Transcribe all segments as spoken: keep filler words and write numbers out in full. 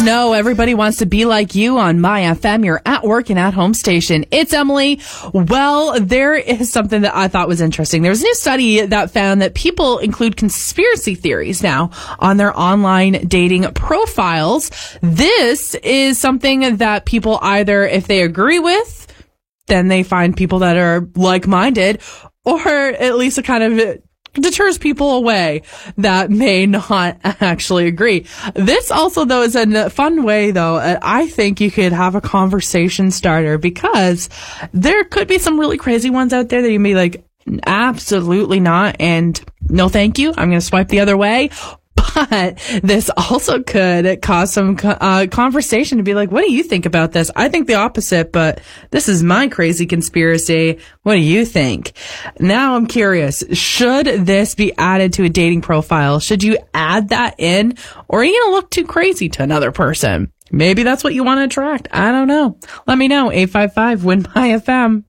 know everybody wants to be like you on My F M, your at work and at home station. It's Emily. Well, there is something that I thought was interesting. There was a new study that found that people include conspiracy theories now on their online dating profiles. This is something that people either, if they agree with, then they find people that are like-minded, or at least it kind of deters people away that may not actually agree. This also, though, is a fun way, though. I think you could have a conversation starter, because there could be some really crazy ones out there that you may be like, absolutely not, and no thank you, I'm going to swipe the other way. But this also could cause some uh, conversation to be like, what do you think about this? I think the opposite, but this is my crazy conspiracy. What do you think? Now I'm curious, should this be added to a dating profile? Should you add that in? Or are you going to look too crazy to another person? Maybe that's what you want to attract. I don't know. Let me know. eight five five, win my F M.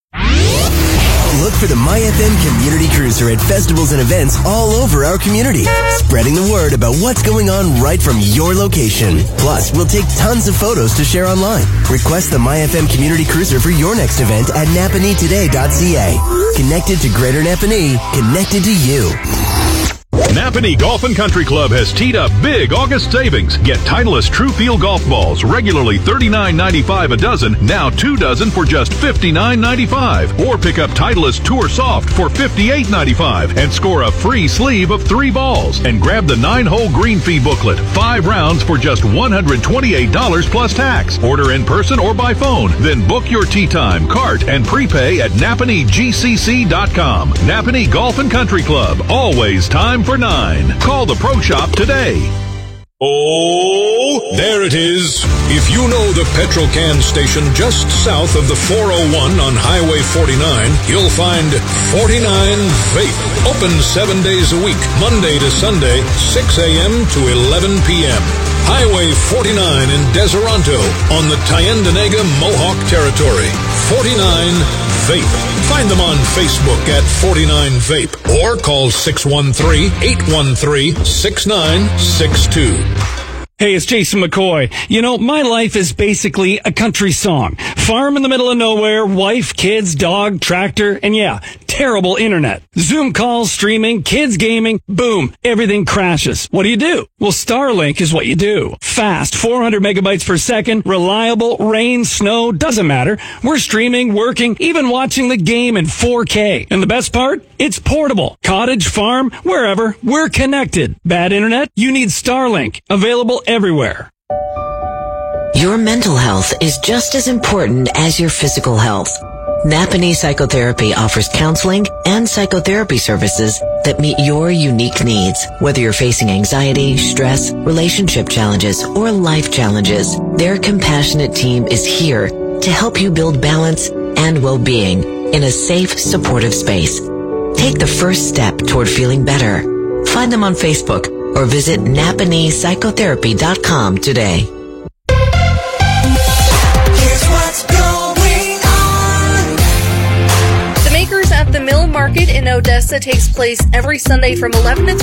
Look for the My F M Community Cruiser at festivals and events all over our community, spreading the word about what's going on right from your location. Plus, we'll take tons of photos to share online. Request the My F M Community Cruiser for your next event at napanee today dot c a. Connected to Greater Napanee, connected to you. Napanee Golf and Country Club has teed up big August savings. Get Titleist True Feel golf balls, regularly thirty-nine ninety-five a dozen, now two dozen for just fifty-nine ninety-five. Or pick up Titleist Tour Soft for fifty-eight ninety-five and score a free sleeve of three balls. And grab the nine-hole green fee booklet, five rounds for just one hundred twenty-eight dollars plus tax. Order in person or by phone. Then book your tee time, cart, and prepay at napanee g c c dot com. Napanee Golf and Country Club, always time for nine. Call the Pro Shop today. Oh, there it is. If you know the petrol can station just south of the four oh one on Highway forty-nine, you'll find forty-nine Vape. Open seven days a week, Monday to Sunday, six a.m. to eleven p.m. Highway forty-nine in Deseronto on the Tyendinaga Mohawk Territory. forty-nine Vape. Find them on Facebook at forty-nine Vape or call six one three, eight one three, six nine six two. Hey, it's Jason McCoy. You know, my life is basically a country song. Farm in the middle of nowhere, wife, kids, dog, tractor, and yeah, terrible internet. Zoom calls, streaming, kids gaming, boom, everything crashes. What do you do? Well, Starlink is what you do. Fast, four hundred megabytes per second, reliable, rain, snow, doesn't matter. We're streaming, working, even watching the game in four K. And the best part? It's portable. Cottage, farm, wherever, we're connected. Bad internet? You need Starlink. Available everywhere. Your mental health is just as important as your physical health. Napanee Psychotherapy offers counseling and psychotherapy services that meet your unique needs. Whether you're facing anxiety, stress, relationship challenges, or life challenges, their compassionate team is here to help you build balance and well-being in a safe, supportive space. Take the first step toward feeling better. Find them on Facebook or visit napanee psychotherapy dot com today. Here's what's going on. The Makers at the Mill Market in Odessa takes place every Sunday from eleven to